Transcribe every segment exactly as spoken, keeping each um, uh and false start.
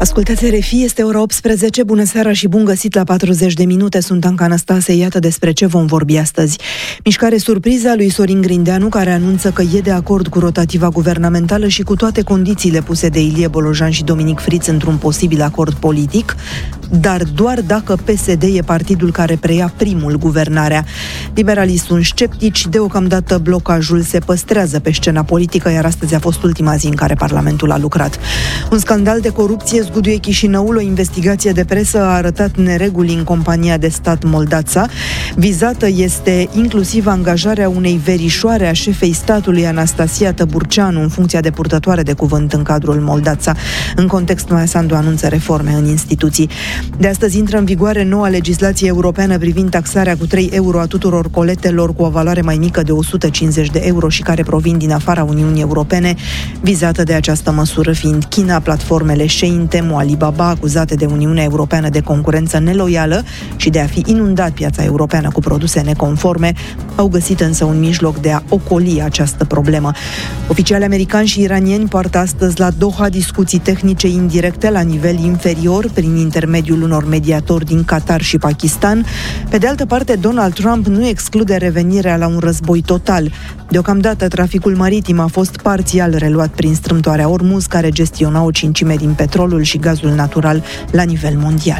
Ascultați R F I, este ora optsprezece, bună seara și bun găsit la patruzeci de minute, sunt Anca Anastase, iată despre ce vom vorbi astăzi. Mișcare surpriză a lui Sorin Grindeanu, care anunță că e de acord cu rotativa guvernamentală și cu toate condițiile puse de Ilie Bolojan și Dominic Friț într-un posibil acord politic, dar doar dacă P S D e partidul care preia primul guvernarea. Liberalii sunt sceptici, deocamdată blocajul se păstrează pe scena politică, iar astăzi a fost ultima zi în care Parlamentul a lucrat. Un scandal de corupție zguduie Chișinăul, o investigație de presă a arătat nereguli în compania de stat Moldața. Vizată este inclusiv angajarea unei verișoare a șefei statului, Anastasia Tăburceanu, în funcția de purtătoare de cuvânt în cadrul Moldața. În context, Maia Sandu anunță reforme în instituții. De astăzi intră în vigoare noua legislație europeană privind taxarea cu trei euro a tuturor coletelor cu o valoare mai mică de o sută cincizeci de euro și care provin din afara Uniunii Europene, vizată de această măsură fiind China, platformele Shein, Temu, Alibaba, acuzate de Uniunea Europeană de concurență neloială și de a fi inundat piața europeană cu produse neconforme, au găsit însă un mijloc de a ocoli această problemă. Oficiali americani și iranieni poartă astăzi la Doha discuții tehnice indirecte la nivel inferior prin intermediul unor mediatori din Qatar și Pakistan. Pe de altă parte, Donald Trump nu exclude revenirea la un război total. Deocamdată, traficul maritim a fost parțial reluat prin strâmtoarea Ormuz, care gestiona o cincime din petrolul și gazul natural la nivel mondial.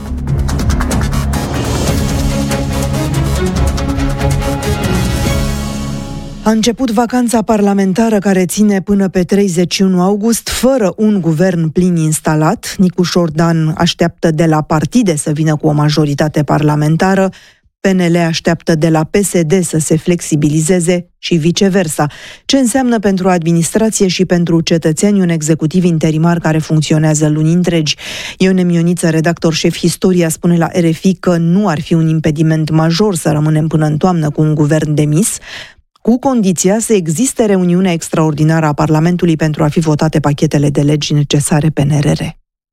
A început vacanța parlamentară care ține până pe treizeci și unu august, fără un guvern plin instalat. Nicu Șordan așteaptă de la partide să vină cu o majoritate parlamentară, P N L așteaptă de la P S D să se flexibilizeze și viceversa. Ce înseamnă pentru administrație și pentru cetățeni un executiv interimar care funcționează luni întregi? Ione Mioniță, redactor șef Historia, spune la R F I că nu ar fi un impediment major să rămânem până în toamnă cu un guvern demis, cu condiția să existe reuniunea extraordinară a Parlamentului pentru a fi votate pachetele de legi necesare P N R R.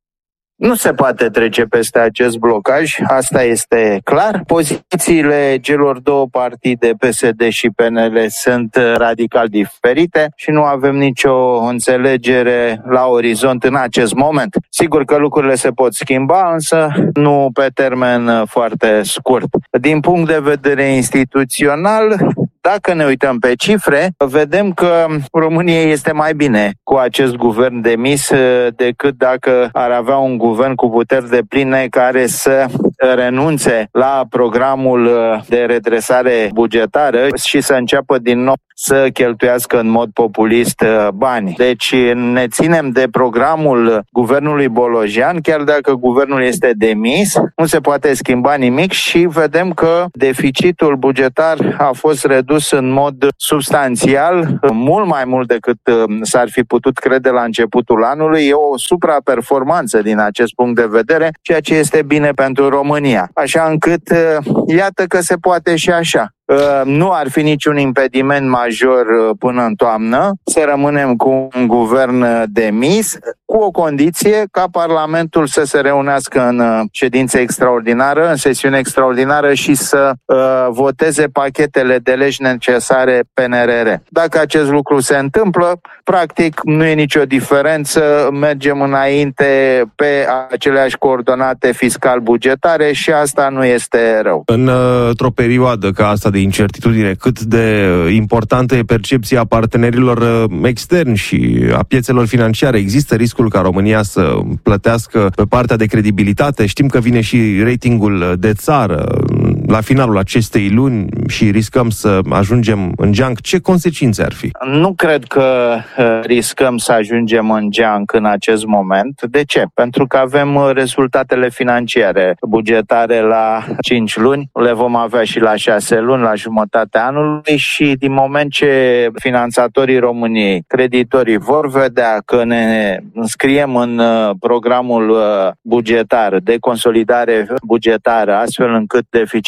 Nu se poate trece peste acest blocaj, asta este clar. Pozițiile celor două partide, P S D și P N L, sunt radical diferite și nu avem nicio înțelegere la orizont în acest moment. Sigur că lucrurile se pot schimba, însă nu pe termen foarte scurt. Din punct de vedere instituțional, dacă ne uităm pe cifre, vedem că României este mai bine cu acest guvern demis decât dacă ar avea un guvern cu puteri depline care să renunțe la programul de redresare bugetară și să înceapă din nou să cheltuiască în mod populist bani. Deci ne ținem de programul guvernului Bolojan, chiar dacă guvernul este demis, nu se poate schimba nimic și vedem că deficitul bugetar a fost redus în mod substanțial, mult mai mult decât s-ar fi putut crede la începutul anului. E o supraperformanță din acest punct de vedere, ceea ce este bine pentru România. Așa încât, iată că se poate și așa. Nu ar fi niciun impediment major până în toamnă să rămânem cu un guvern demis, cu o condiție ca Parlamentul să se reunească în ședință extraordinară, în sesiune extraordinară și să uh, voteze pachetele de legi necesare P N R R. Dacă acest lucru se întâmplă, practic nu e nicio diferență, mergem înainte pe aceleași coordonate fiscal-bugetare și asta nu este rău. În, într-o perioadă ca asta de incertitudine, cât de importantă e percepția partenerilor externi și a piețelor financiare? Există riscul ca România să plătească pe partea de credibilitate? Știm că vine și ratingul de țară la finalul acestei luni și riscăm să ajungem în geanc. Ce consecințe ar fi? Nu cred că riscăm să ajungem în geanc în acest moment. De ce? Pentru că avem rezultatele financiare bugetare la cinci luni, le vom avea și la șase luni, la jumătatea anului și din moment ce finanțatorii României, creditorii vor vedea că ne înscriem în programul bugetar de consolidare bugetară, astfel încât deficitul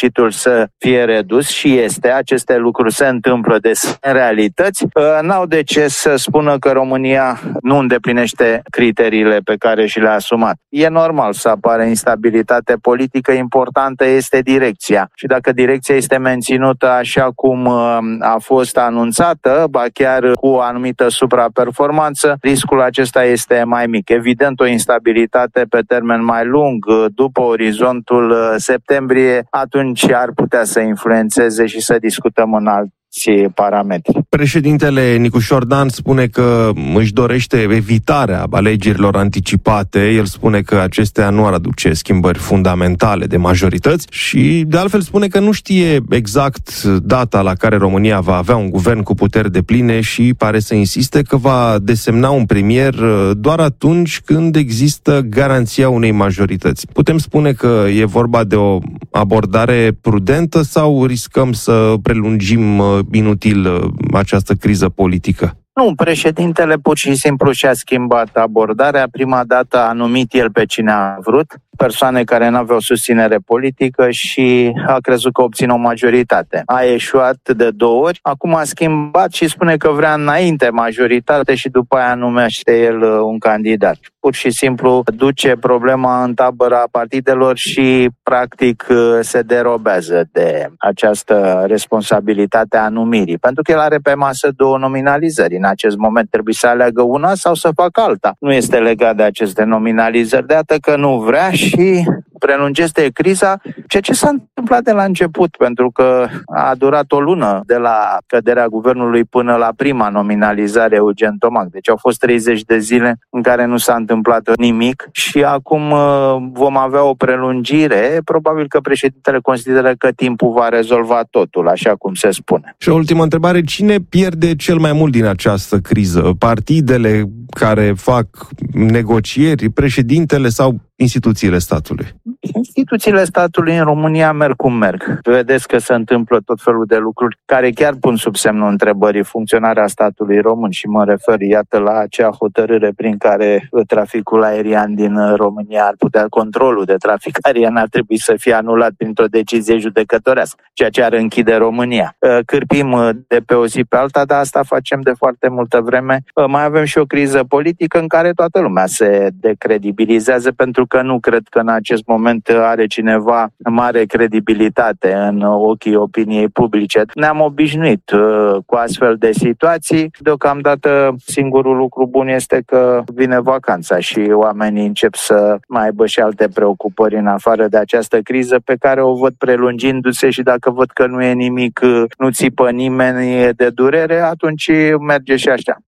deficitul să fie redus și este, aceste lucruri se întâmplă des în realități, n-au de ce să spună că România nu îndeplinește criteriile pe care și le-a asumat. E normal să apară instabilitate politică, importantă este direcția. Și dacă direcția este menținută așa cum a fost anunțată, ba chiar cu o anumită supraperformanță, riscul acesta este mai mic. Evident, o instabilitate pe termen mai lung, după orizontul septembrie, atunci ar putea să influențeze și să discutăm în alt parametri. Președintele Nicușor Dan spune că își dorește evitarea alegerilor anticipate. El spune că acestea nu ar aduce schimbări fundamentale de majorități și de altfel spune că nu știe exact data la care România va avea un guvern cu puteri depline și pare să insiste că va desemna un premier doar atunci când există garanția unei majorități. Putem spune că e vorba de o abordare prudentă sau riscăm să prelungim inutil această criză politică? Nu, președintele pur și simplu și-a schimbat abordarea. Prima dată a numit el pe cine a vrut, persoane care nu aveau susținere politică și a crezut că obține o majoritate. A eșuat de două ori, acum a schimbat și spune că vrea înainte majoritate și după aia numește el un candidat. Pur și simplu duce problema în tabăra partidelor și practic se derobează de această responsabilitate a numirii. Pentru că el are pe masă două nominalizări. În acest moment trebuie să aleagă una sau să facă alta. Nu este legat de aceste nominalizări. De atât că nu vrea și prelungește criza, ceea ce s-a întâmplat de la început, pentru că a durat o lună de la căderea guvernului până la prima nominalizare Eugen Tomac. Deci au fost treizeci de zile în care nu s-a întâmplat nimic și acum vom avea o prelungire. Probabil că președintele consideră că timpul va rezolva totul, așa cum se spune. Și o ultimă întrebare, cine pierde cel mai mult din această criză? Partidele care fac negocieri, președintele sau instituțiile statului? Instituțiile statului în România merg cum merg. Vedeți că se întâmplă tot felul de lucruri care chiar pun sub semnul întrebării funcționarea statului român și mă refer, iată, la acea hotărâre prin care traficul aerian din România ar putea, controlul de trafic aerian ar trebui să fie anulat printr-o decizie judecătorească, ceea ce ar închide România. Cârpim de pe o zi pe alta, dar asta facem de foarte multă vreme. Mai avem și o criză politică în care toată lumea se decredibilizează, pentru că nu cred că în acest moment are cineva mare credibilitate în ochii opiniei publice. Ne-am obișnuit uh, cu astfel de situații. Deocamdată singurul lucru bun este că vine vacanța și oamenii încep să mai aibă și alte preocupări în afară de această criză pe care o văd prelungindu-se și dacă văd că nu e nimic, nu țipă nimeni de durere, atunci merge și așa.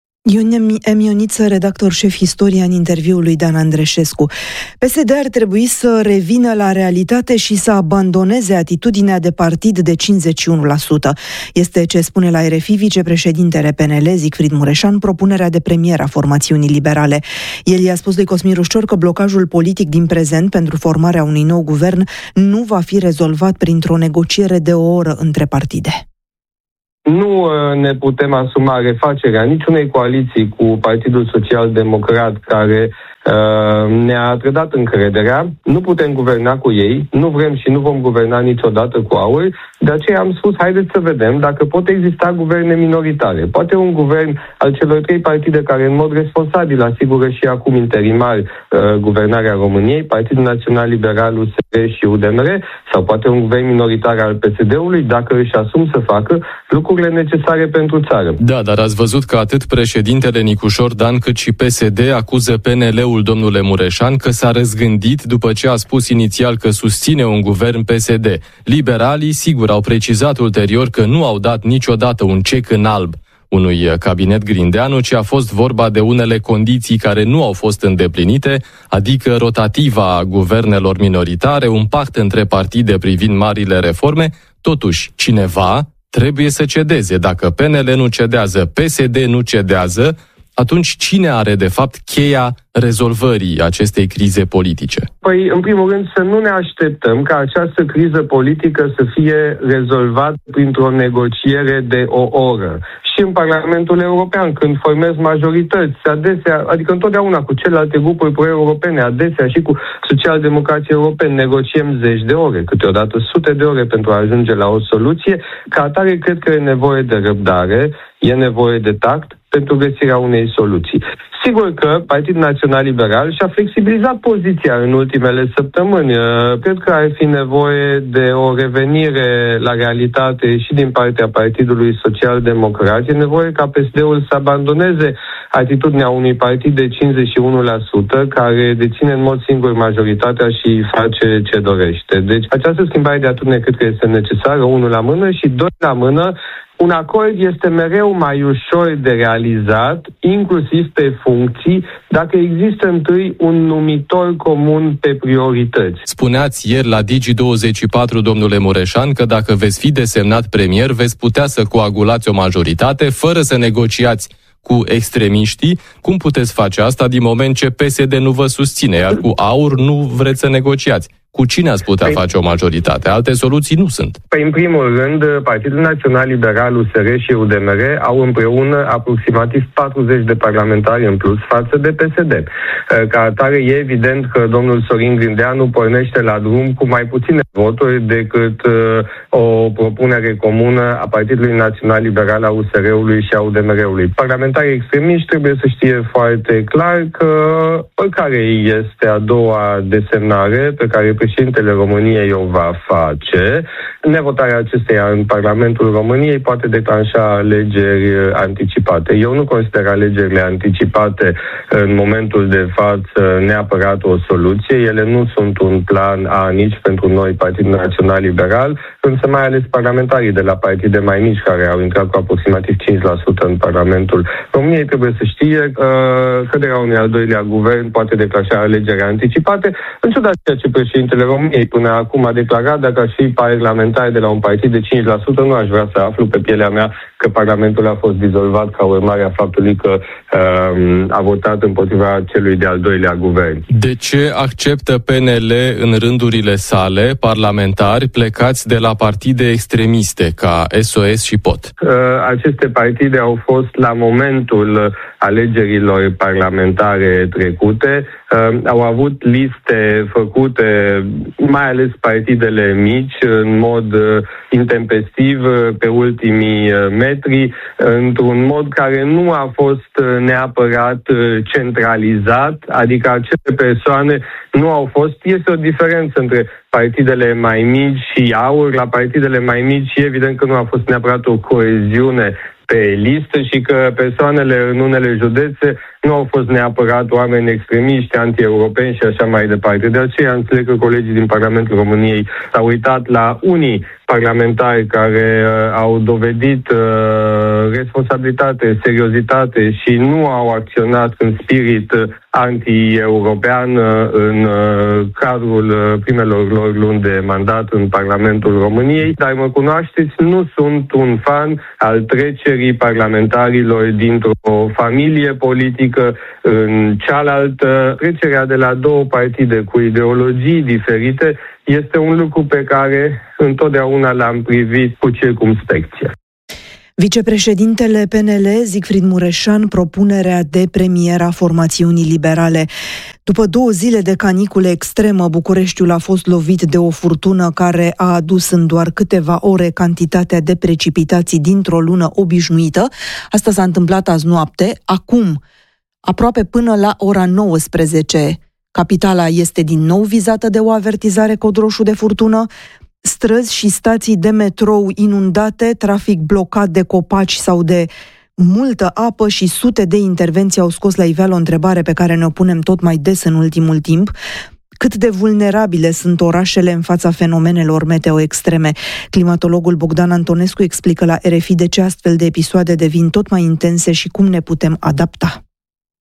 Ion Emioniță, redactor șef Istoria, în interviul lui Dan Andreșescu. P S D ar trebui să revină la realitate și să abandoneze atitudinea de partid de cincizeci și unu la sută. Este ce spune la R F I vicepreședintele P N L, Zicfrid Mureșan, propunerea de premier a formațiunii liberale. El i-a spus lui Cosmin Rușcior că blocajul politic din prezent pentru formarea unui nou guvern nu va fi rezolvat printr-o negociere de o oră între partide. Nu ne putem asuma refacerea niciunei coaliții cu Partidul Social Democrat, care uh, ne-a trădat încrederea. Nu putem guverna cu ei, nu vrem și nu vom guverna niciodată cu AUR. De aceea am spus, haideți să vedem dacă pot exista guverne minoritare. Poate un guvern al celor trei partide care în mod responsabil asigură și acum interimar uh, guvernarea României, Partidul Național Liberal, U S R și U D M R, sau poate un guvern minoritar al P S D-ului, dacă își asum să facă lucrurile necesare pentru țară. Da, dar ați văzut că atât președintele Nicușor Dan cât și P S D acuză P N L-ul, domnule Mureșan, că s-a răzgândit după ce a spus inițial că susține un guvern P S D. Liberalii, sigur, au precizat ulterior că nu au dat niciodată un cec în alb unui cabinet Grindeanu, ci a fost vorba de unele condiții care nu au fost îndeplinite, adică rotativa guvernelor minoritare, un pact între partide privind marile reforme. Totuși, cineva trebuie să cedeze. Dacă P N L nu cedează, P S D nu cedează, atunci cine are, de fapt, cheia rezolvării acestei crize politice? Păi, în primul rând, să nu ne așteptăm ca această criză politică să fie rezolvată printr-o negociere de o oră. Și în Parlamentul European, când formez majorități, adesea, adică întotdeauna cu celelalte grupuri pro-europene, adesea și cu socialdemocrații europeni, negociem zeci de ore, câteodată sute de ore pentru a ajunge la o soluție. Ca atare, cred că e nevoie de răbdare, e nevoie de tact pentru găsirea unei soluții. Sigur că Partidul Național Liberal și-a flexibilizat poziția în ultimele săptămâni. Cred că ar fi nevoie de o revenire la realitate și din partea Partidului Social Democrat. E nevoie ca P S D-ul să abandoneze atitudinea unui partid de cincizeci și unu la sută care deține în mod singur majoritatea și face ce dorește. Deci această schimbare de atitudine cred că este necesară, unul la mână, și doi la mână. Un acord este mereu mai ușor de realizat, inclusiv pe funcții, dacă există întâi un numitor comun pe priorități. Spuneați ieri la Digi douăzeci și patru, domnule Mureșan, că dacă veți fi desemnat premier, veți putea să coagulați o majoritate fără să negociați cu extremiștii. Cum puteți face asta din moment ce P S D nu vă susține, iar cu A U R nu vreți să negociați? Cu cine ați putea păi, face o majoritate? Alte soluții nu sunt. Păi, în primul rând, Partidul Național Liberal, U S R și U D M R au împreună aproximativ patruzeci de parlamentari în plus față de P S D. Ca atare, e evident că domnul Sorin Grindeanu pornește la drum cu mai puține voturi decât o propunere comună a Partidului Național Liberal, a U S R-ului și a U D M R-ului. Parlamentarii extremiști trebuie să știe foarte clar că oricare este a doua desemnare pe care președintele României o va face, nevotarea acesteia în Parlamentul României poate declanșa alegeri anticipate. Eu nu consider alegerile anticipate în momentul de față neapărat o soluție. Ele nu sunt un plan A nici pentru noi, Partidul Național Liberal, însă mai ales parlamentarii de la partide mai mici care au intrat cu aproximativ cinci la sută în Parlamentul României trebuie să știe că căderea unui al doilea guvern poate declanșa alegeri anticipate, în ciuda ceea ce președintele României până acum a declarat. Dacă aș fi parlamentar de la un partid de cinci la sută, nu aș vrea să aflu pe pielea mea că Parlamentul a fost dizolvat ca urmare a faptului că uh, a votat împotriva celui de-al doilea guvern. De ce acceptă P N L în rândurile sale parlamentari plecați de la partide extremiste ca S O S și P O T? Uh, aceste partide au fost la momentul alegerilor parlamentare trecute, uh, au avut liste făcute, mai ales partidele mici, în mod uh, intempestiv pe ultimii uh, metri, într-un mod care nu a fost neapărat centralizat, adică acele persoane nu au fost. Este o diferență între partidele mai mici și A U R. La partidele mai mici, evident că nu a fost neapărat o coeziune pe listă și că persoanele în unele județe nu au fost neapărat oameni extremiști, anti-europeni și așa mai departe. De aceea înțeleg că colegii din Parlamentul României s-au uitat la unii parlamentari care uh, au dovedit uh, responsabilitate, seriozitate și nu au acționat în spirit uh, anti-european uh, în uh, cadrul uh, primelor lor luni de mandat în Parlamentul României. Dar mă cunoașteți, nu sunt un fan al trecerii parlamentarilor dintr-o familie politică în cealaltă. Trecerea de la două partide cu ideologii diferite este un lucru pe care întotdeauna l-am privit cu circumspecție. Vicepreședintele P N L, Siegfried Mureșan, propunerea de premier a formațiunii liberale. După două zile de canicule extremă, Bucureștiul a fost lovit de o furtună care a adus în doar câteva ore cantitatea de precipitații dintr-o lună obișnuită. Asta s-a întâmplat azi noapte. Acum, aproape până la ora nouăsprezece, capitala este din nou vizată de o avertizare cod roșu de furtună. Străzi și stații de metrou inundate, trafic blocat de copaci sau de multă apă și sute de intervenții au scos la iveală o întrebare pe care ne-o punem tot mai des în ultimul timp. Cât de vulnerabile sunt orașele în fața fenomenelor meteo extreme? Climatologul Bogdan Antonescu explică la R F I de ce astfel de episoade devin tot mai intense și cum ne putem adapta.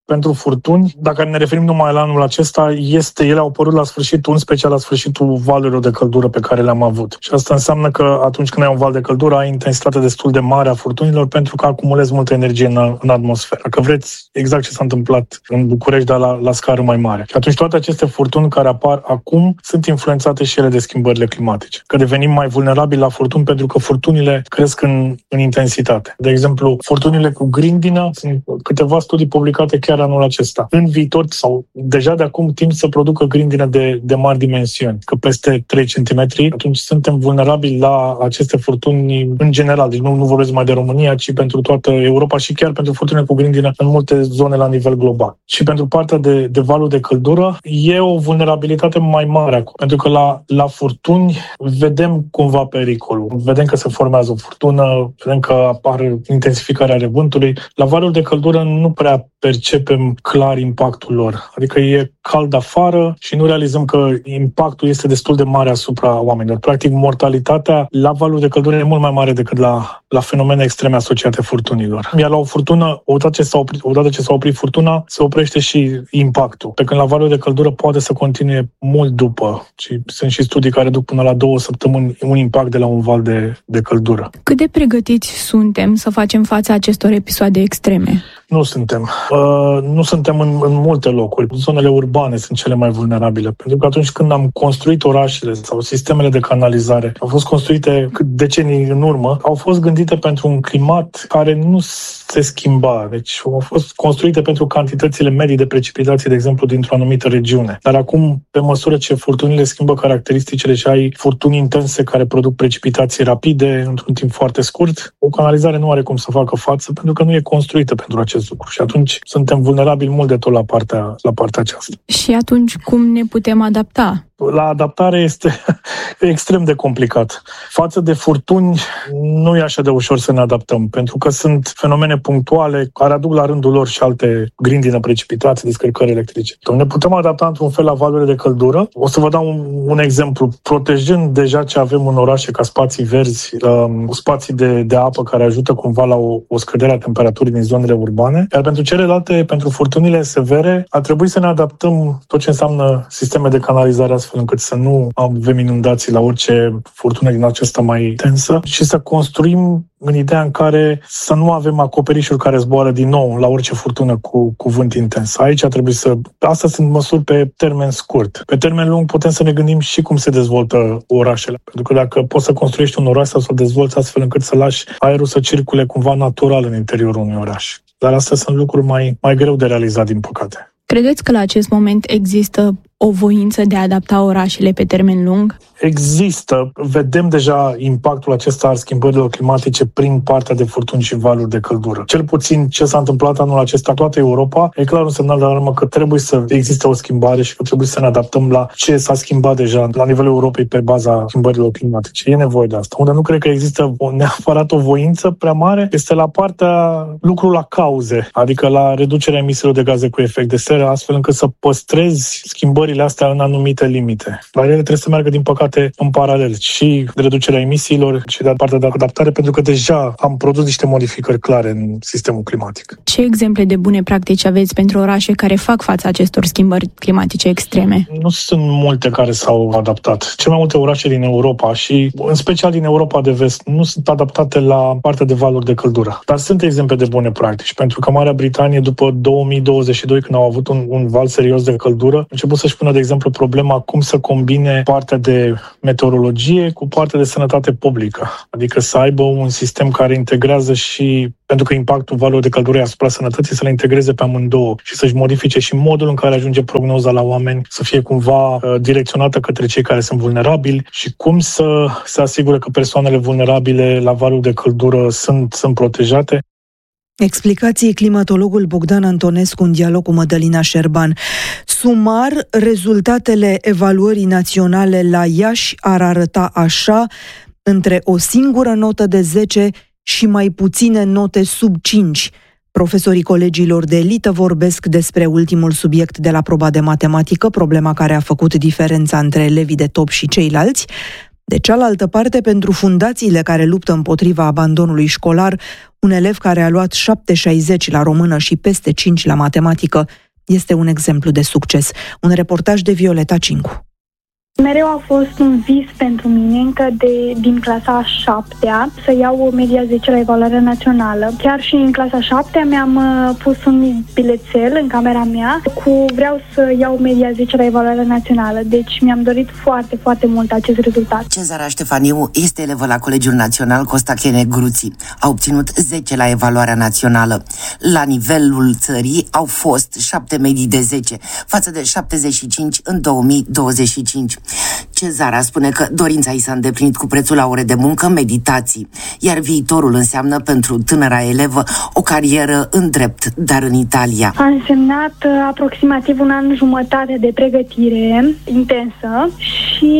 pentru furtuni, dacă ne referim numai la anul acesta, este, ele au apărut la sfârșitul, în special la sfârșitul valurilor de căldură pe care le-am avut. Și asta înseamnă că atunci când ai un val de căldură, ai intensitate destul de mare a furtunilor pentru că acumulezi multă energie în, în atmosferă. Dacă vreți, exact ce s-a întâmplat în București, dar la, la scară mai mare. Și atunci toate aceste furtuni care apar acum sunt influențate și ele de schimbările climatice. Că devenim mai vulnerabili la furtuni pentru că furtunile cresc în, în intensitate. De exemplu, furtunile cu grindină, sunt câteva studii publicate chiar anul acesta. În viitor sau deja de acum timp să producă grindină de, de mari dimensiuni, că peste trei centimetri, atunci suntem vulnerabili la aceste furtuni în general. Deci nu, nu vorbesc mai de România, ci pentru toată Europa și chiar pentru furtunile cu grindină în multe zone la nivel global. Și pentru partea de, de valuri de căldură e o vulnerabilitate mai mare acum. Pentru că la, la furtuni vedem cumva pericolul. Vedem că se formează o furtună, vedem că apare intensificarea revântului. La valuri de căldură nu prea percepem clar impactul lor. Adică e cald afară și nu realizăm că impactul este destul de mare asupra oamenilor. Practic, mortalitatea la valuri de căldură e mult mai mare decât la, la fenomene extreme asociate furtunilor. Iar la o furtună, odată ce s-a oprit, odată ce s-a oprit furtuna, se oprește și impactul. Pe când la valuri de căldură poate să continue mult după. Și sunt și studii care duc până la două săptămâni un impact de la un val de, de căldură. Cât de pregătiți suntem să facem față acestor episoade extreme? Nu suntem. Uh, nu suntem în, în multe locuri. Zonele urbane sunt cele mai vulnerabile. Pentru că atunci când am construit orașele sau sistemele de canalizare, au fost construite decenii în urmă, au fost gândite pentru un climat care nu se schimba. Deci au fost construite pentru cantitățile medii de precipitații, de exemplu, dintr-o anumită regiune. Dar acum, pe măsură ce furtunile schimbă caracteristicile și ai furtuni intense care produc precipitații rapide într-un timp foarte scurt, o canalizare nu are cum să facă față pentru că nu e construită pentru acest lucru. Și atunci suntem vulnerabili mult de tot la partea, la partea aceasta. Și atunci cum ne putem adapta? La adaptare este extrem de complicat. Față de furtuni, nu e așa de ușor să ne adaptăm, pentru că sunt fenomene punctuale care aduc la rândul lor și alte grindină, precipitații, descărcări electrice. Ne putem adapta într-un fel la valurile de căldură. O să vă dau un, un exemplu. Protejând deja ce avem în orașe ca spații verzi, um, spații de, de apă care ajută cumva la o, o scădere a temperaturii din zonele urbane, iar pentru celelalte, pentru furtunile severe, ar trebui să ne adaptăm tot ce înseamnă sisteme de canalizare astfel încât să nu avem inundații la orice furtună din aceasta mai intensă și să construim în ideea în care să nu avem acoperișuri care zboară din nou la orice furtună cu, cu vânt intens. Aici trebuie să... Astea sunt măsuri pe termen scurt. Pe termen lung putem să ne gândim și cum se dezvoltă orașele. Pentru că dacă poți să construiești un oraș sau să-l dezvolți astfel încât să lași aerul să circule cumva natural în interiorul unui oraș. Dar astea sunt lucruri mai, mai greu de realizat, din păcate. Credeți că la acest moment există o voință de a adapta orașele pe termen lung? Există. Vedem deja impactul acesta al schimbărilor climatice prin partea de furtuni și valuri de căldură. Cel puțin ce s-a întâmplat anul acesta în toată Europa e clar un semnal de alarmă că trebuie să existe o schimbare și că trebuie să ne adaptăm la ce s-a schimbat deja la nivelul Europei pe baza schimbărilor climatice. E nevoie de asta. Unde nu cred că există o, neapărat o voință prea mare este la partea lucru la cauze, adică la reducerea emisiilor de gaze cu efect de seră, astfel încât să păstrezi schimbările astea în anumite limite. Dar ele trebuie să meargă, din păcate, în paralel și reducerea emisiilor și de partea de adaptare, pentru că deja am produs niște modificări clare în sistemul climatic. Ce exemple de bune practici aveți pentru orașe care fac față acestor schimbări climatice extreme? Nu sunt multe care s-au adaptat. Cele mai multe orașe din Europa și în special din Europa de Vest nu sunt adaptate la partea de valuri de căldură. Dar sunt exemple de bune practici, pentru că Marea Britanie, după două mii douăzeci și doi, când au avut un, un val serios de căldură, a început să-și pună, de exemplu, problema cum să combine partea de meteorologie cu partea de sănătate publică. Adică să aibă un sistem care integrează și, pentru că impactul valurilor de căldură asupra sănătății, să le integreze pe amândouă și să-și modifice și modul în care ajunge prognoza la oameni, să fie cumva uh, direcționată către cei care sunt vulnerabili și cum să se asigure că persoanele vulnerabile la valuri de căldură sunt, sunt protejate. Explicații climatologul Bogdan Antonescu în dialog cu Mădălina Șerban. Sumar, rezultatele evaluării naționale la Iași ar arăta așa: între o singură notă de zece și mai puține note sub cinci. Profesorii colegiilor de elită vorbesc despre ultimul subiect de la proba de matematică, problema care a făcut diferența între elevii de top și ceilalți. De cealaltă parte, pentru fundațiile care luptă împotriva abandonului școlar, un elev care a luat șapte șaizeci la română și peste cinci la matematică este un exemplu de succes. Un reportaj de Violeta Cincu. Mereu a fost un vis pentru mine, încă de, din clasa a șaptea, să iau media zece la evaluarea națională. Chiar și în clasa a șaptea mi-am uh, pus un bilețel în camera mea cu vreau să iau media zece la evaluarea națională. Deci mi-am dorit foarte, foarte mult acest rezultat. Cezara Ștefaniu este elevă la Colegiul Național Costa Chenegruții. A obținut zece la evaluarea națională. La nivelul țării au fost șapte medii de zece, față de șaptezeci și cinci în două mii douăzeci și cinci. Cezara spune că dorința i s-a îndeplinit cu prețul la ore de muncă, meditații, iar viitorul înseamnă pentru tânăra elevă o carieră în drept, dar în Italia. A însemnat aproximativ un an jumătate de pregătire intensă și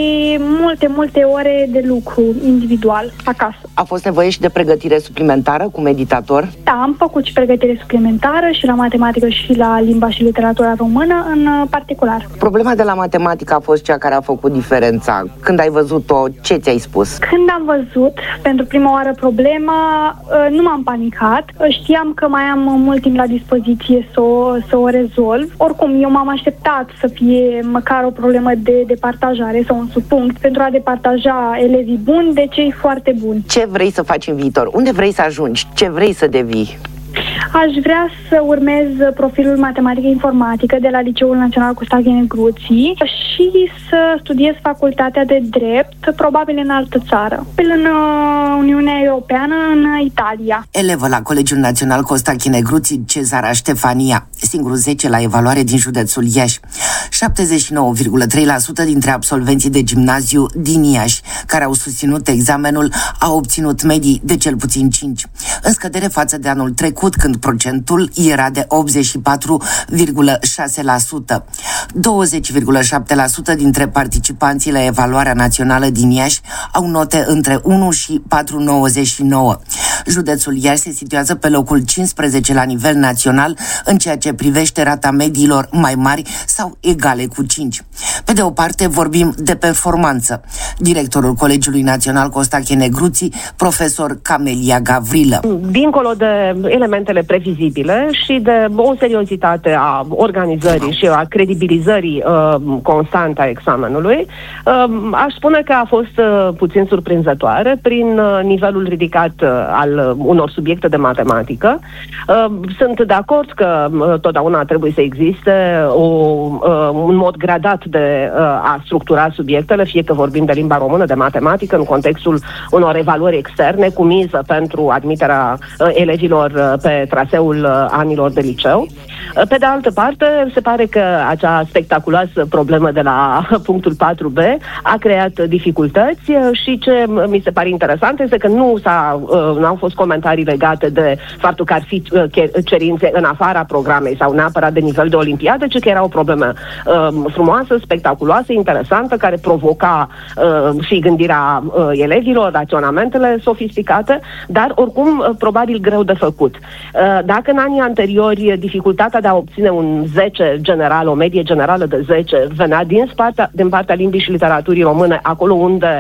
multe, multe ore de lucru individual acasă. A fost nevoie și de pregătire suplimentară cu meditator? Da, am făcut și pregătire suplimentară și la matematică și la limba și literatura română în particular. Problema de la matematică a fost cea care a făcut diferența. Când ai văzut-o, ce ți-ai spus? Când am văzut pentru prima oară problema, nu m-am panicat. Știam că mai am mult timp la dispoziție să o, să o rezolv. Oricum, eu m-am așteptat să fie măcar o problemă de departajare sau un subpunct pentru a departaja elevii buni de cei foarte buni. Ce vrei să faci în viitor? Unde vrei să ajungi? Ce vrei să devii? Aș vrea să urmez profilul matematică-informatică de la Liceul Național Costa Chenegruții și să studiez facultatea de drept, probabil în altă țară, în Uniunea Europeană, în Italia. Elevă la Colegiul Național Costa Chenegruții, Cezara Ștefania, singurul zece la evaluare din județul Iași. șaptezeci și nouă virgulă trei la sută dintre absolvenții de gimnaziu din Iași, care au susținut examenul, au obținut medii de cel puțin cinci, în scădere față de anul trecut, când procentul era de optzeci și patru virgulă șase la sută. douăzeci virgulă șapte la sută dintre participanții la evaluarea națională din Iași au note între unu și patru virgulă nouăzeci și nouă. Județul Iași se situează pe locul cincisprezece la nivel național în ceea ce privește rata mediilor mai mari sau egale cu cinci. Pe de o parte vorbim de performanță. Directorul Colegiului Național Costa Chenegruții, profesor Camelia Gavrilă. Dincolo de elementele previzibile și de o seriozitate a organizării și a credibilizării uh, constante a examenului, uh, aș spune că a fost uh, puțin surprinzătoare prin uh, nivelul ridicat uh, al unor subiecte de matematică. Uh, sunt de acord că uh, totdeauna trebuie să existe o, uh, un mod gradat de uh, a structura subiectele, fie că vorbim de limba română, de matematică, în contextul unor evaluări externe cu miză pentru admiterea uh, elevilor uh, pe traseul uh, anilor de liceu. Uh, pe de altă parte, se pare că acea spectaculoasă problemă de la punctul patru B a creat dificultăți uh, și ce mi se pare interesant este că nu, s-a, uh, nu au fost comentarii legate de faptul că ar fi uh, cerințe în afara programei sau neapărat de nivel de olimpiadă, ci că era o problemă uh, frumoasă, spectaculoasă, interesantă, care provoca uh, și gândirea uh, elevilor, raționamentele sofisticate, dar oricum uh, probabil greu de făcut. Uh, dacă în anii anteriori dificultatea de a obține un zece general, o medie generală de zece, venea din partea, din partea limbii și literaturii române, acolo unde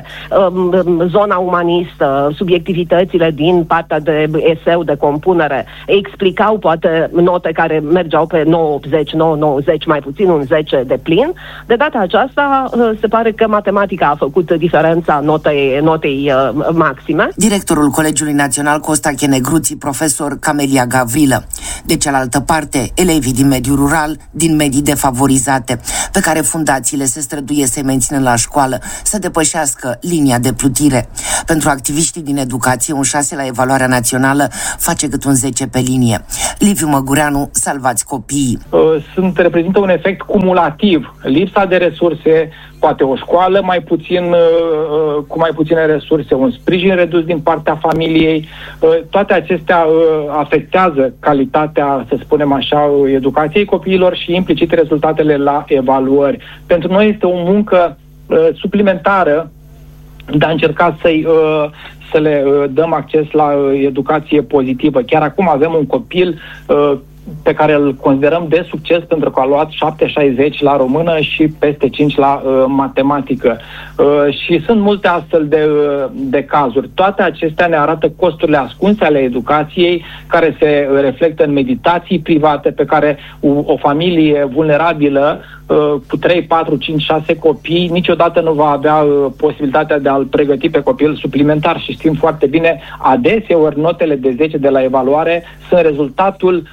um, zona umanistă, subiectivitățile din partea de eseu, de compunere, explicau poate note care mergeau pe nouă optzeci, nouă nouăzeci, mai puțin un zece de plin. De data aceasta se pare că matematica a făcut diferența notei, notei uh, maxime. Directorul Colegiului Național Costa Chenegruții, profesor Camelia Gavrilă. De cealaltă parte, elevii din mediul rural, din medii defavorizate, pe care fundațiile se străduie să-i mențină la școală, să depășească linia de plutire. Pentru activiștii din educație, un șase la evaluarea națională face cât un zece pe linie. Liviu Măgureanu, Salvați Copiii. Sunt, reprezintă un efect cumulativ. Lipsa de resurse, poate o școală mai puțin, cu mai puține resurse, un sprijin redus din partea familiei, toate acestea afectează calitatea, să spunem așa, educației copiilor și implicit rezultatele la evaluări. Pentru noi este o muncă suplimentară de a încerca să-i, să le dăm acces la educație pozitivă. Chiar acum avem un copil pe care îl considerăm de succes pentru că a luat șapte virgulă șaizeci la română și peste cinci la uh, matematică. Uh, și sunt multe astfel de, uh, de cazuri. Toate acestea ne arată costurile ascunse ale educației, care se reflectă în meditații private pe care o, o familie vulnerabilă uh, cu trei, patru, cinci, șase copii niciodată nu va avea uh, posibilitatea de a-l pregăti pe copil suplimentar. Și știm foarte bine, adeseori notele de zece de la evaluare sunt rezultatul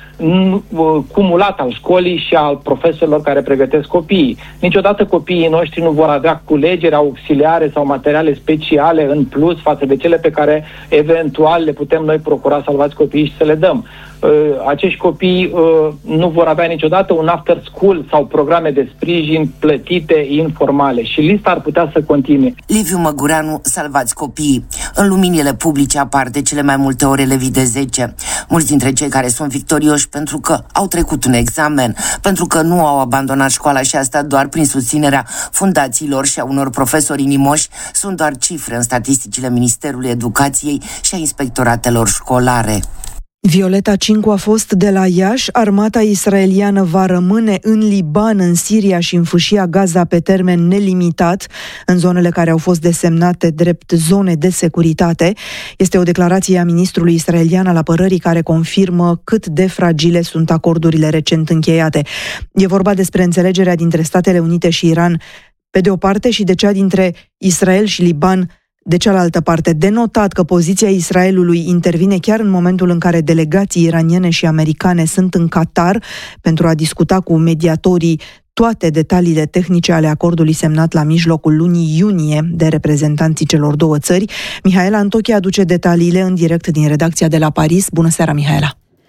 cumulat al școlii și al profesorilor care pregătesc copiii. Niciodată copiii noștri nu vor avea culegeri auxiliare sau materiale speciale în plus față de cele pe care eventual le putem noi procura salvați copiii și să le dăm. Uh, acești copii uh, nu vor avea niciodată un after school sau programe de sprijin plătite informale și lista ar putea să continue. Liviu Măgureanu, Salvați copiii. În luminile publice apar de cele mai multe ori elevii de zece. Mulți dintre cei care sunt victorioși pentru că au trecut un examen, pentru că nu au abandonat școala și asta doar prin susținerea fundațiilor și a unor profesori inimoși, sunt doar cifre în statisticile Ministerului Educației și a inspectoratelor școlare. Violeta Cincu a fost de la Iași. Armata israeliană va rămâne în Liban, în Siria și în fâșia Gaza pe termen nelimitat, în zonele care au fost desemnate drept zone de securitate. Este o declarație a ministrului israelian al apărării care confirmă cât de fragile sunt acordurile recent încheiate. E vorba despre înțelegerea dintre Statele Unite și Iran, pe de o parte, și de cea dintre Israel și Liban, de cealaltă parte. De notat că poziția Israelului intervine chiar în momentul în care delegații iraniene și americane sunt în Qatar pentru a discuta cu mediatorii toate detaliile tehnice ale acordului semnat la mijlocul lunii iunie de reprezentanții celor două țări. Mihaela Antochia aduce detaliile în direct din redacția de la Paris. Bună seara, Mihaela!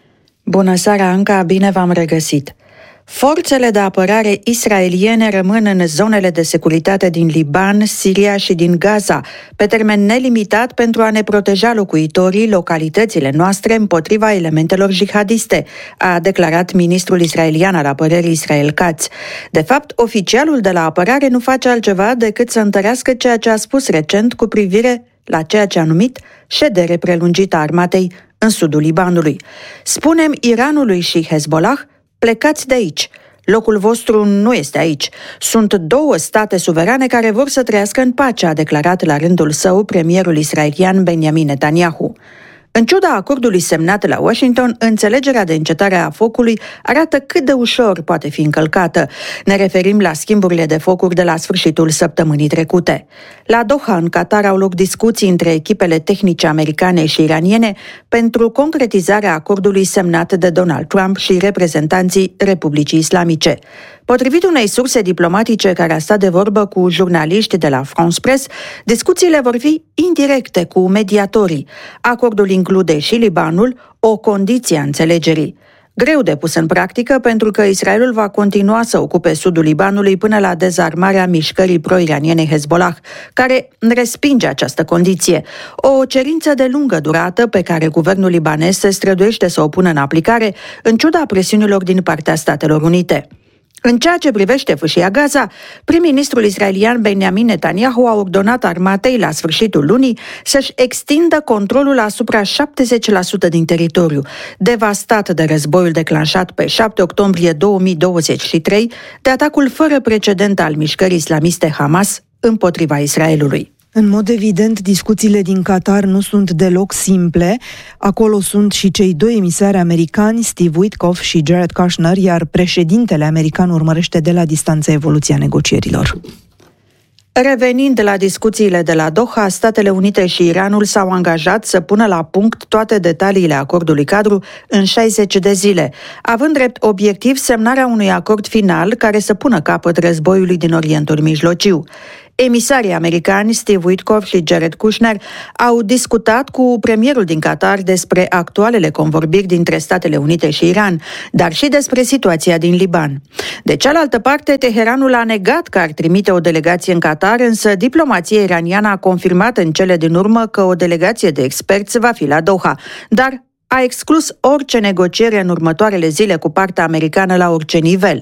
Bună seara, Anca, bine v-am regăsit! Forțele de apărare israeliene rămân în zonele de securitate din Liban, Siria și din Gaza, pe termen nelimitat pentru a ne proteja locuitorii, localitățile noastre împotriva elementelor jihadiste, a declarat ministrul israelian al apărării Israel Katz. De fapt, oficialul de la apărare nu face altceva decât să întărească ceea ce a spus recent cu privire la ceea ce a numit ședere prelungită a armatei în sudul Libanului. Spunem Iranului și Hezbollah: plecați de aici. Locul vostru nu este aici. Sunt două state suverane care vor să trăiască în pace, a declarat la rândul său premierul israelian Benjamin Netanyahu. În ciuda acordului semnat la Washington, înțelegerea de încetare a focului arată cât de ușor poate fi încălcată. Ne referim la schimburile de focuri de la sfârșitul săptămânii trecute. La Doha, în Qatar, au loc discuții între echipele tehnice americane și iraniene pentru concretizarea acordului semnat de Donald Trump și reprezentanții Republicii Islamice. Potrivit unei surse diplomatice care a stat de vorbă cu jurnaliști de la France Press, discuțiile vor fi indirecte cu mediatorii. Acordul include și Libanul, o condiție a înțelegerii. Greu de pus în practică pentru că Israelul va continua să ocupe sudul Libanului până la dezarmarea mișcării pro-iraniene Hezbollah, care respinge această condiție. O cerință de lungă durată pe care guvernul libanez se străduiește să o pună în aplicare, în ciuda presiunilor din partea Statelor Unite. În ceea ce privește fâșia Gaza, prim-ministrul israelian Benjamin Netanyahu a ordonat armatei la sfârșitul lunii să-și extindă controlul asupra șaptezeci la sută din teritoriu, devastat de războiul declanșat pe șapte octombrie două mii douăzeci și trei de atacul fără precedent al mișcării islamiste Hamas împotriva Israelului. În mod evident, discuțiile din Qatar nu sunt deloc simple. Acolo sunt și cei doi emisari americani, Steve Witkoff și Jared Kushner, iar președintele american urmărește de la distanță evoluția negocierilor. Revenind la discuțiile de la Doha, Statele Unite și Iranul s-au angajat să pună la punct toate detaliile acordului cadru în șaizeci de zile, având drept obiectiv semnarea unui acord final care să pună capăt războiului din Orientul Mijlociu. Emisarii americani Steve Witkoff și Jared Kushner au discutat cu premierul din Qatar despre actualele convorbiri dintre Statele Unite și Iran, dar și despre situația din Liban. De cealaltă parte, Teheranul a negat că ar trimite o delegație în Qatar, însă diplomația iraniană a confirmat în cele din urmă că o delegație de experți va fi la Doha, dar a exclus orice negociere în următoarele zile cu partea americană la orice nivel.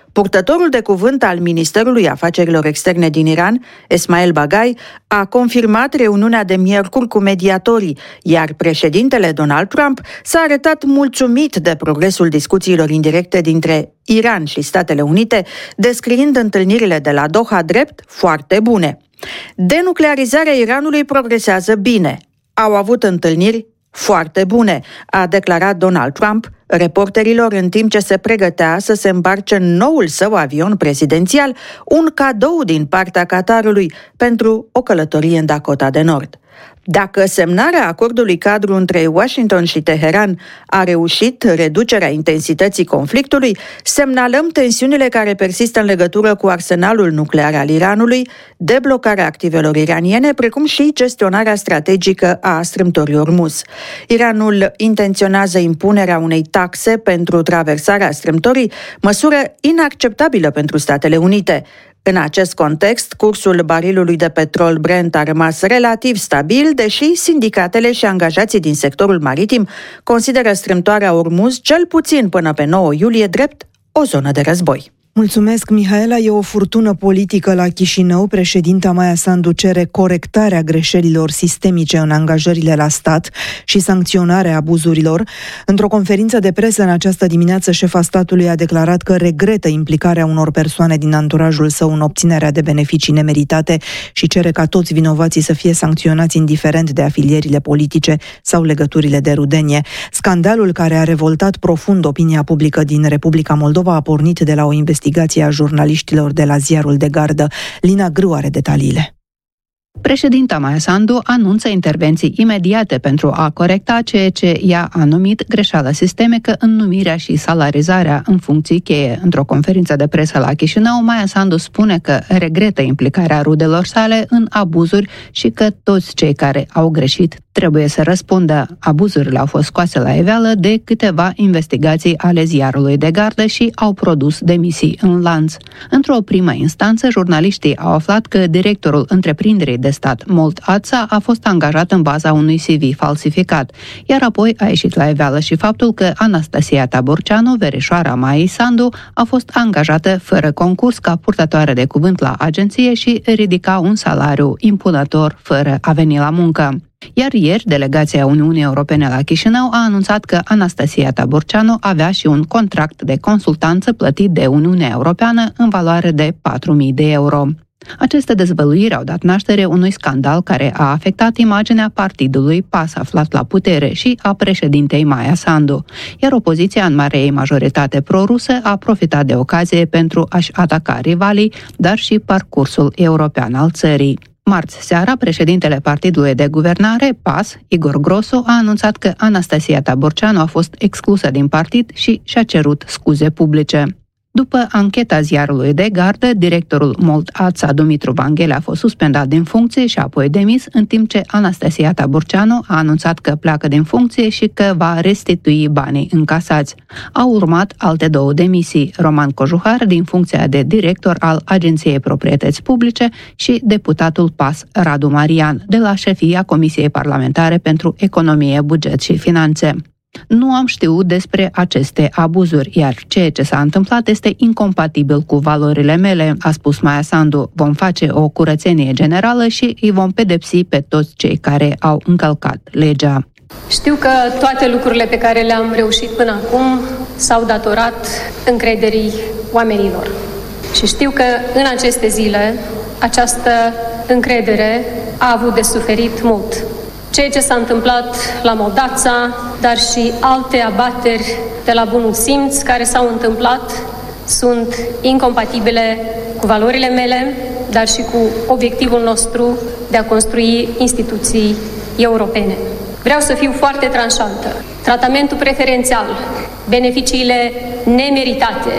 Purtătorul de cuvânt al Ministerului Afacerilor Externe din Iran, Esmail Baghai, a confirmat reuniunea de miercuri cu mediatorii, iar președintele Donald Trump s-a arătat mulțumit de progresul discuțiilor indirecte dintre Iran și Statele Unite, descriind întâlnirile de la Doha drept foarte bune. Denuclearizarea Iranului progresează bine. Au avut întâlniri foarte bune, a declarat Donald Trump reporterilor în timp ce se pregătea să se îmbarce în noul său avion prezidențial, un cadou din partea Qatarului pentru o călătorie în Dakota de Nord. Dacă semnarea acordului cadru între Washington și Teheran a reușit reducerea intensității conflictului, semnalăm tensiunile care persistă în legătură cu arsenalul nuclear al Iranului, deblocarea activelor iraniene, precum și gestionarea strategică a strâmtorii Ormuz. Iranul intenționează impunerea unei taxe pentru traversarea strâmtorii, măsură inacceptabilă pentru Statele Unite. În acest context, cursul barilului de petrol Brent a rămas relativ stabil, deși sindicatele și angajații din sectorul maritim consideră strâmtoarea Ormuz cel puțin până pe nouă iulie drept o zonă de război. Mulțumesc, Mihaela. E o furtună politică la Chișinău. Președinta Maia Sandu cere corectarea greșelilor sistemice în angajările la stat și sancționarea abuzurilor. Într-o conferință de presă în această dimineață, șefa statului a declarat că regretă implicarea unor persoane din anturajul său în obținerea de beneficii nemeritate și cere ca toți vinovații să fie sancționați indiferent de afilierile politice sau legăturile de rudenie. Scandalul care a revoltat profund opinia publică din Republica Moldova a pornit de la o investigație investigația jurnaliștilor de la ziarul de gardă. Lina Grâu are detaliile. Președinta Maia Sandu anunță intervenții imediate pentru a corecta ceea ce ea a numit greșeală sistemică în numirea și salarizarea în funcții cheie. Într-o conferință de presă la Chișinău, Maia Sandu spune că regretă implicarea rudelor sale în abuzuri și că toți cei care au greșit trebuie să răspundă. Abuzurile au fost scoase la iveală de câteva investigații ale ziarului de gardă și au produs demisii în lanț. Într-o primă instanță, jurnaliștii au aflat că directorul întreprinderii de stat Molt Ața a fost angajat în baza unui C V falsificat, iar apoi a ieșit la iveală și faptul că Anastasia Taborceanu, verișoara Maiei Sandu, a fost angajată fără concurs ca purtătoare de cuvânt la agenție și ridica un salariu impunător fără a veni la muncă. Iar ieri, delegația Uniunii Europene la Chișinău a anunțat că Anastasia Taborceanu avea și un contract de consultanță plătit de Uniunea Europeană în valoare de patru mii de euro. Aceste dezvăluiri au dat naștere unui scandal care a afectat imaginea partidului P A S aflat la putere și a președintei Maia Sandu, iar opoziția în marea ei majoritate pro-rusă a profitat de ocazie pentru a-și ataca rivalii, dar și parcursul european al țării. Marți seara, președintele partidului de guvernare, P A S, Igor Grosu, a anunțat că Anastasia Taborceanu a fost exclusă din partid și și-a cerut scuze publice. După ancheta ziarului de gardă, directorul Molt Ața, Dumitru Vanghele, a fost suspendat din funcție și apoi demis, în timp ce Anastasia Taborceanu a anunțat că pleacă din funcție și că va restitui banii încasați. Au urmat alte două demisii, Roman Cojuhar din funcția de director al Agenției Proprietăți Publice și deputatul P A S Radu Marian de la șefia Comisiei Parlamentare pentru Economie, Buget și Finanțe. Nu am știut despre aceste abuzuri, iar ceea ce s-a întâmplat este incompatibil cu valorile mele, a spus Maia Sandu. Vom face o curățenie generală și îi vom pedepsi pe toți cei care au încălcat legea. Știu că toate lucrurile pe care le-am reușit până acum s-au datorat încrederii oamenilor. Și știu că în aceste zile această încredere a avut de suferit mult. Ceea ce s-a întâmplat la Moldața, dar și alte abateri de la bunul simț care s-au întâmplat, sunt incompatibile cu valorile mele, dar și cu obiectivul nostru de a construi instituții europene. Vreau să fiu foarte tranșantă. Tratamentul preferențial, beneficiile nemeritate,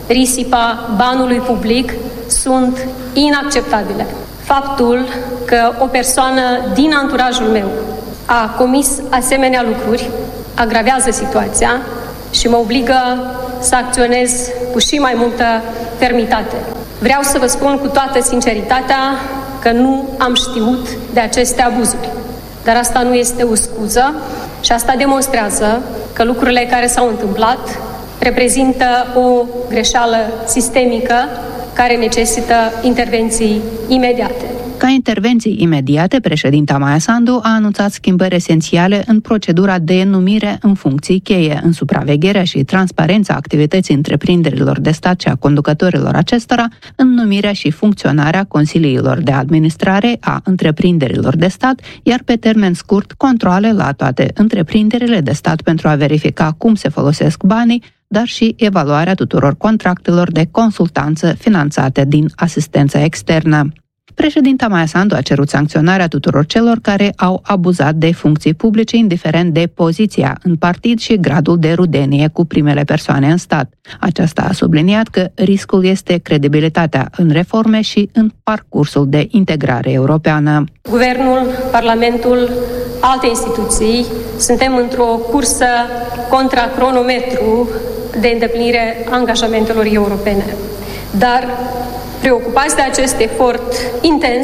risipa banului public sunt inacceptabile. Faptul că o persoană din anturajul meu a comis asemenea lucruri agravează situația și mă obligă să acționez cu și mai multă fermitate. Vreau să vă spun cu toată sinceritatea că nu am știut de aceste abuzuri. Dar asta nu este o scuză și asta demonstrează că lucrurile care s-au întâmplat reprezintă o greșeală sistemică care necesită intervenții imediate. Ca intervenții imediate, președinta Maia Sandu a anunțat schimbări esențiale în procedura de numire în funcții cheie, în supravegherea și transparența activității întreprinderilor de stat și a conducătorilor acestora, în numirea și funcționarea consiliilor de administrare a întreprinderilor de stat, iar pe termen scurt, controale la toate întreprinderile de stat pentru a verifica cum se folosesc banii, dar și evaluarea tuturor contractelor de consultanță finanțate din asistența externă. Președinta Maia Sandu a cerut sancționarea tuturor celor care au abuzat de funcții publice, indiferent de poziția în partid și gradul de rudenie cu primele persoane în stat. Aceasta a subliniat că riscul este credibilitatea în reforme și în parcursul de integrare europeană. Guvernul, Parlamentul, alte instituții, suntem într-o cursă contra cronometru de îndeplinire a angajamentelor europene. Dar preocupați de acest efort intens,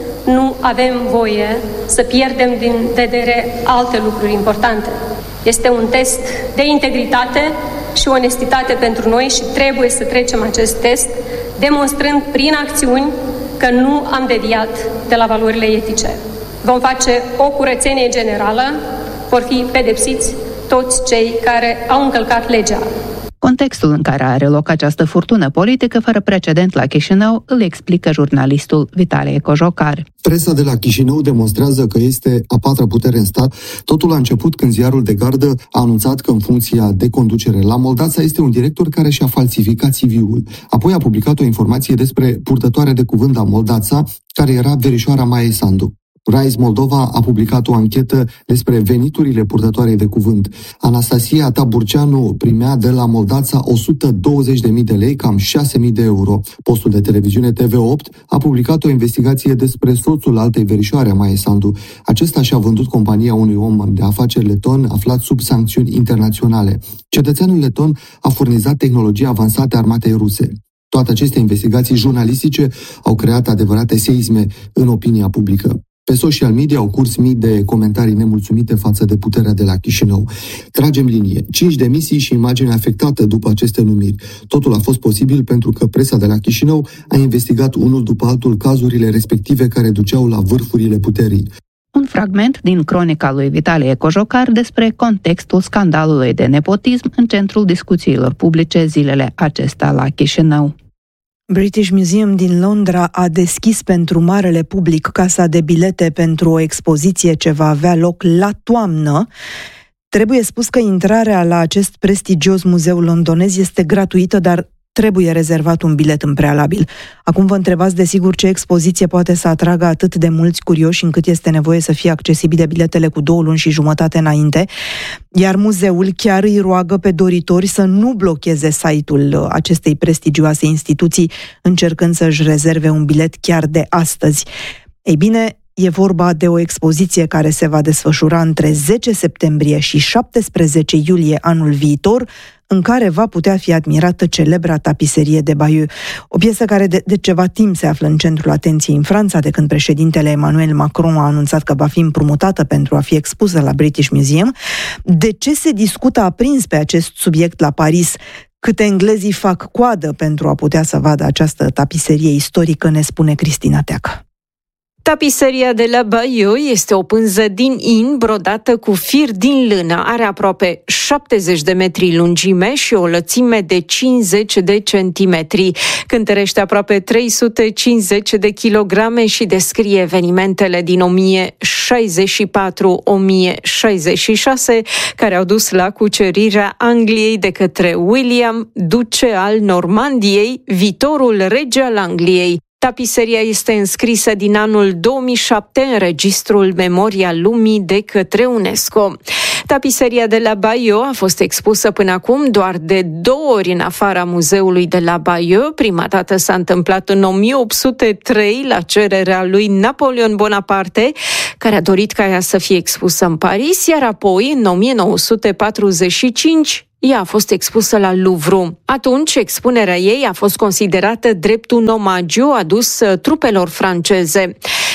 nu avem voie să pierdem din vedere alte lucruri importante. Este un test de integritate și onestitate pentru noi și trebuie să trecem acest test demonstrând prin acțiuni că nu am deviat de la valorile etice. Vom face o curățenie generală, vor fi pedepsiți toți cei care au încălcat legea. Contextul în care are loc această furtună politică fără precedent la Chișinău îl explică jurnalistul Vitalie Cojocar. Presa de la Chișinău demonstrează că este a patra putere în stat. Totul a început când ziarul de gardă a anunțat că în funcția de conducere la Moldața este un director care și-a falsificat C V-ul. Apoi a publicat o informație despre purtătoarea de cuvânt la Moldața, care era verișoara Maia Sandu. Rise Moldova a publicat o anchetă despre veniturile purtătoarei de cuvânt. Anastasia Taburceanu primea de la Moldața o sută douăzeci de mii de lei, cam șase mii de euro. Postul de televiziune T V opt a publicat o investigație despre soțul altei verișoare a Maia Sandu. Acesta și-a vândut compania unui om de afaceri leton aflat sub sancțiuni internaționale. Cetățeanul leton a furnizat tehnologii avansate armatei ruse. Toate aceste investigații jurnalistice au creat adevărate seisme în opinia publică. Pe social media au curs mii de comentarii nemulțumite față de puterea de la Chișinău. Tragem linie. Cinci demisii și imagini afectate după aceste numiri. Totul a fost posibil pentru că presa de la Chișinău a investigat unul după altul cazurile respective care duceau la vârfurile puterii. Un fragment din cronica lui Vitalie Cojocar despre contextul scandalului de nepotism în centrul discuțiilor publice zilele acestea la Chișinău. British Museum din Londra a deschis pentru marele public casa de bilete pentru o expoziție ce va avea loc la toamnă. Trebuie spus că intrarea la acest prestigios muzeu londonez este gratuită, dar trebuie rezervat un bilet în prealabil. Acum vă întrebați desigur ce expoziție poate să atragă atât de mulți curioși încât este nevoie să fie accesibile biletele cu două luni și jumătate înainte, iar muzeul chiar îi roagă pe doritori să nu blocheze site-ul acestei prestigioase instituții, încercând să-și rezerve un bilet chiar de astăzi. Ei bine, e vorba de o expoziție care se va desfășura între zece septembrie și șaptesprezece iulie anul viitor, în care va putea fi admirată celebra tapiserie de Bayeux, o piesă care de, de ceva timp se află în centrul atenției în Franța, de când președintele Emmanuel Macron a anunțat că va fi împrumutată pentru a fi expusă la British Museum. De ce se discută aprins pe acest subiect la Paris? Câte englezii fac coadă pentru a putea să vadă această tapiserie istorică, ne spune Cristina Teacă. Tapiseria de la Bayeux este o pânză din in brodată cu fir din lână. Are aproape șaptezeci de metri lungime și o lățime de cincizeci de centimetri. Cântărește aproape trei sute cincizeci de kilograme și descrie evenimentele din o mie șaizeci și patru - o mie șaizeci și șase, care au dus la cucerirea Angliei de către William, duce al Normandiei, viitorul rege al Angliei. Tapiseria este înscrisă din anul două mii șapte în Registrul Memoria Lumii de către UNESCO. Tapiseria de la Bayeux a fost expusă până acum doar de două ori în afara muzeului de la Bayeux. Prima dată s-a întâmplat în o mie opt sute trei la cererea lui Napoleon Bonaparte, care a dorit ca ea să fie expusă în Paris, iar apoi, în o mie nouă sute patruzeci și cinci, ea a fost expusă la Louvre. Atunci, expunerea ei a fost considerată drept un omagiu adus trupelor franceze.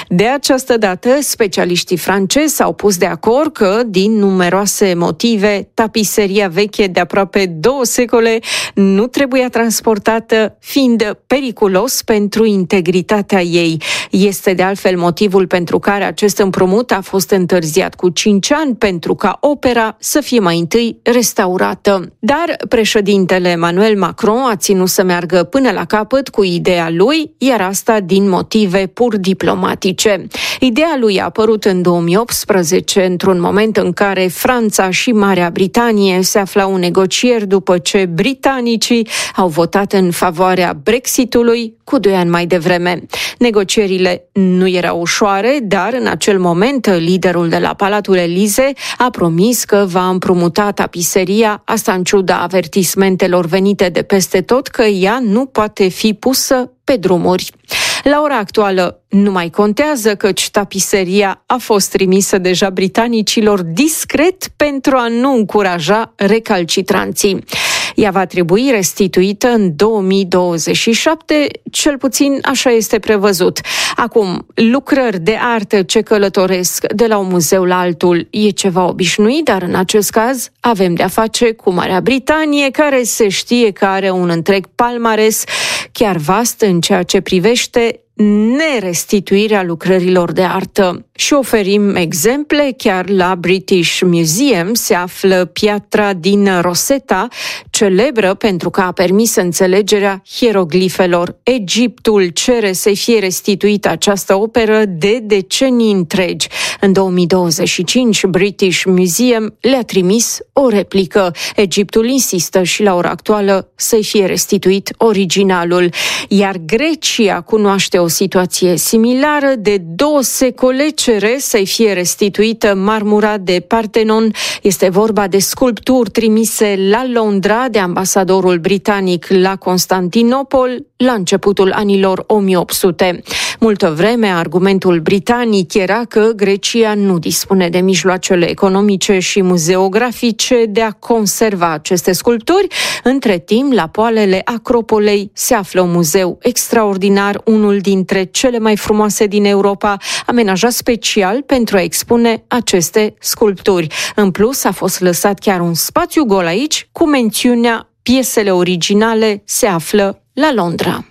De această dată, specialiștii francezi s-au pus de acord că, din numeroase motive, tapiseria veche de aproape două secole nu trebuia transportată, fiind periculos pentru integritatea ei. Este de altfel motivul pentru care acest împrumut a fost întârziat cu cinci ani, pentru ca opera să fie mai întâi restaurată. Dar președintele Emmanuel Macron a ținut să meargă până la capăt cu ideea lui, iar asta din motive pur diplomatice. Ideea lui a apărut în două mii optsprezece, într-un moment în care Franța și Marea Britanie se aflau în negocieri după ce britanicii au votat în favoarea Brexitului cu doi ani mai devreme. Negocierile nu erau ușoare, dar în acel moment liderul de la Palatul Elize a promis că va împrumuta tapiseria, asta în ciuda avertismentelor venite de peste tot că ea nu poate fi pusă pe drumuri. La ora actuală nu mai contează, căci tapiseria a fost trimisă deja britanicilor discret pentru a nu încuraja recalcitranții. Ea va trebui restituită în două mii douăzeci și șapte, cel puțin așa este prevăzut. Acum, lucrări de artă ce călătoresc de la un muzeu la altul e ceva obișnuit, dar în acest caz avem de-a face cu Marea Britanie, care se știe că are un întreg palmares chiar vast în ceea ce privește nerestituirea lucrărilor de artă. Și oferim exemple, chiar la British Museum se află piatra din Rosetta, celebră pentru că a permis înțelegerea hieroglifelor. Egiptul cere să fie restituită această operă de decenii întregi. În două mii douăzeci și cinci, British Museum le-a trimis o replică. Egiptul insistă și la ora actuală să-i fie restituit originalul. Iar Grecia cunoaște o situație similară. De două secole cere să-i fie restituită marmura de Parthenon. Este vorba de sculpturi trimise la Londra de ambasadorul britanic la Constantinopol la începutul anilor o mie opt sute. Multă vreme, argumentul britanic era că Grecia nu dispune de mijloacele economice și muzeografice de a conserva aceste sculpturi. Între timp, la poalele Acropolei se află un muzeu extraordinar, unul dintre cele mai frumoase din Europa, amenajat special pentru a expune aceste sculpturi. În plus, a fost lăsat chiar un spațiu gol aici, cu mențiunea piesele originale se află la Londra.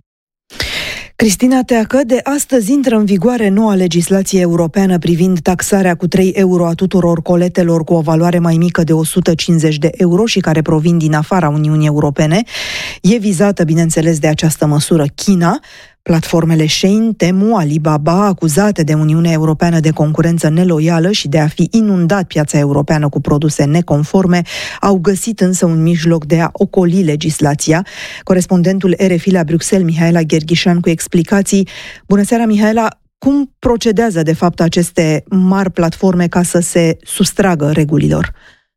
Cristina Teacă, de astăzi intră în vigoare noua legislație europeană privind taxarea cu trei euro a tuturor coletelor cu o valoare mai mică de o sută cincizeci de euro și care provin din afara Uniunii Europene. E vizată, bineînțeles, de această măsură China. Platformele Shein, Temu, Alibaba, acuzate de Uniunea Europeană de concurență neloială și de a fi inundat piața europeană cu produse neconforme, au găsit însă un mijloc de a ocoli legislația. Corespondentul R F I la Bruxelles, Mihaela Gherghișan, cu explicații. Bună seara, Mihaela! Cum procedează, de fapt, aceste mari platforme ca să se sustragă regulilor?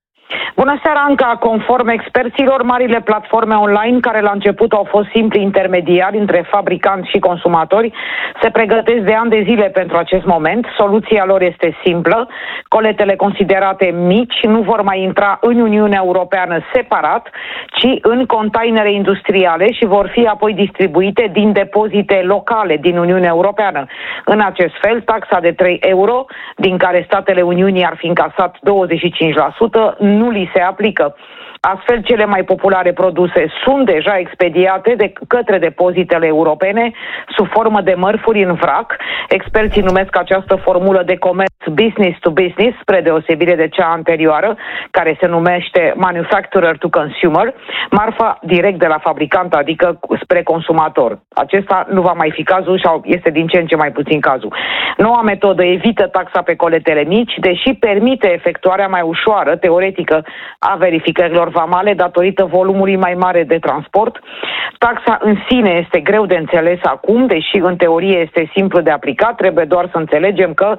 Bună seara, Anca! Conform experților, marile platforme online, care la început au fost simpli intermediari între fabricanți și consumatori, se pregătesc de ani de zile pentru acest moment. Soluția lor este simplă. Coletele considerate mici nu vor mai intra în Uniunea Europeană separat, ci în containere industriale și vor fi apoi distribuite din depozite locale din Uniunea Europeană. În acest fel, taxa de trei euro, din care statele Uniunii ar fi încasat douăzeci și cinci la sută, nu li se aplică. Astfel, cele mai populare produse sunt deja expediate de către depozitele europene sub formă de mărfuri în vrac. Experții numesc această formulă de comerț business to business, spre deosebire de cea anterioară, care se numește manufacturer to consumer, marfa direct de la fabricant, adică spre consumator. Acesta nu va mai fi cazul sau este din ce în ce mai puțin cazul. Noua metodă evită taxa pe coletele mici, deși permite efectuarea mai ușoară, teoretică, a verificărilor vamale datorită volumului mai mare de transport. Taxa în sine este greu de înțeles acum, deși în teorie este simplu de aplicat, trebuie doar să înțelegem că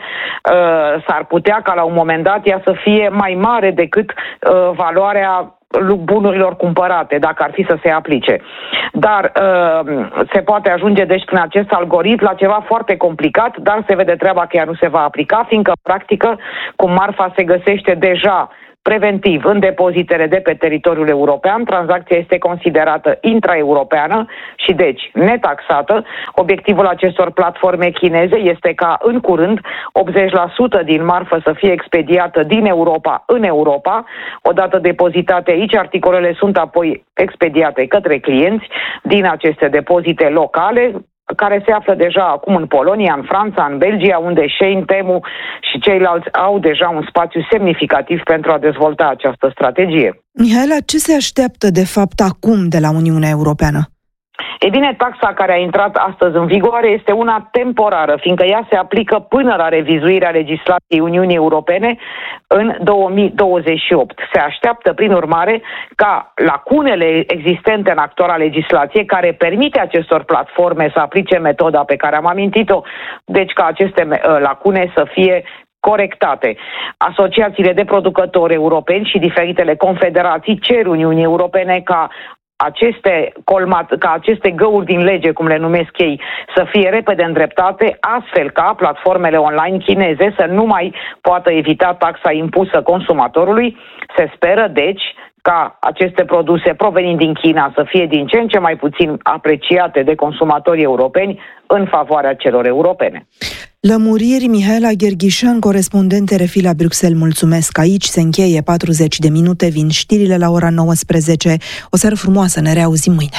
uh, s-ar putea ca la un moment dat ea să fie mai mare decât uh, valoarea bunurilor cumpărate, dacă ar fi să se aplice. Dar uh, se poate ajunge deci prin acest algoritm la ceva foarte complicat, dar se vede treaba că ea nu se va aplica, fiindcă practică, cum marfa se găsește deja preventiv în depozitele de pe teritoriul european. Tranzacția este considerată intraeuropeană și deci netaxată. Obiectivul acestor platforme chineze este ca în curând optzeci la sută din marfă să fie expediată din Europa în Europa. Odată depozitate aici, articolele sunt apoi expediate către clienți din aceste depozite locale, care se află deja acum în Polonia, în Franța, în Belgia, unde Shein, Temu și ceilalți au deja un spațiu semnificativ pentru a dezvolta această strategie. Mihaela, ce se așteaptă de fapt acum de la Uniunea Europeană? E bine, taxa care a intrat astăzi în vigoare este una temporară, fiindcă ea se aplică până la revizuirea legislației Uniunii Europene în două mii douăzeci și opt. Se așteaptă, prin urmare, ca lacunele existente în actuala legislație, care permite acestor platforme să aplice metoda pe care am amintit-o, deci ca aceste lacune să fie corectate. Asociațiile de producători europeni și diferitele confederații cer Uniunii Europene ca aceste colmat, ca aceste găuri din lege, cum le numesc ei, să fie repede îndreptate, astfel ca platformele online chineze să nu mai poată evita taxa impusă consumatorului. Se speră, deci, ca aceste produse provenind din China să fie din ce în ce mai puțin apreciate de consumatorii europeni în favoarea celor europene. Lămuriri, Mihaela Gherghișan, corespondent R F I la Bruxelles. Mulțumesc. Aici se încheie patruzeci de minute, vin știrile la ora nouăsprezece. O seară frumoasă, ne reauzim mâine.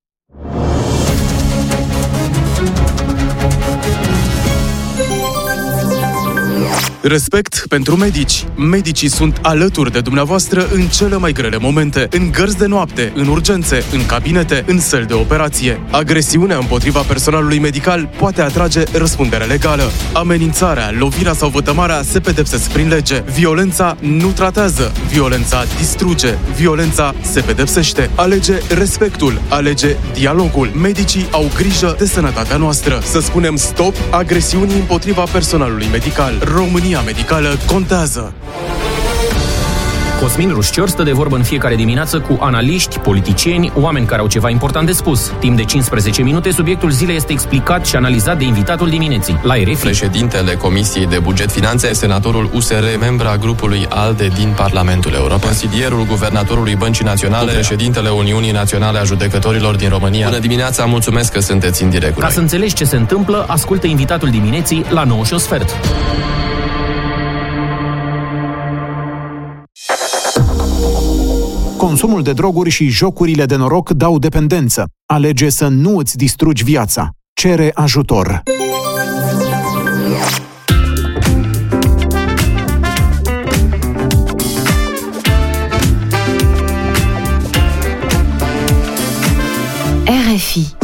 Respect pentru medici. Medicii sunt alături de dumneavoastră în cele mai grele momente, în gărzi de noapte, în urgențe, în cabinete, în săli de operație. Agresiunea împotriva personalului medical poate atrage răspundere legală. Amenințarea, lovirea sau vătămarea se pedepsesc prin lege. Violența nu tratează. Violența distruge. Violența se pedepsește. Alege respectul. Alege dialogul. Medicii au grijă de sănătatea noastră. Să spunem stop agresiunii împotriva personalului medical. România medicală contează. Cosmin Rușcior stă de vorbă în fiecare dimineață cu analiști, politicieni, oameni care au ceva important de spus. Timp de cincisprezece minute, subiectul zilei este explicat și analizat de invitatul dimineții. La R F I, președintele Comisiei de Buget Finanțe, senatorul U S R, membra grupului ALDE din Parlamentul European, consilierul guvernatorului Băncii Naționale, președintele Uniunii Naționale a Judecătorilor din România. Bună dimineața, mulțumesc că sunteți în direct. Ca să înțelegi ce se întâmplă, ascultă invitatul dimineții la nouă și un sfert. Consumul de droguri și jocurile de noroc dau dependență. Alege să nu îți distrugi viața. Cere ajutor. R F I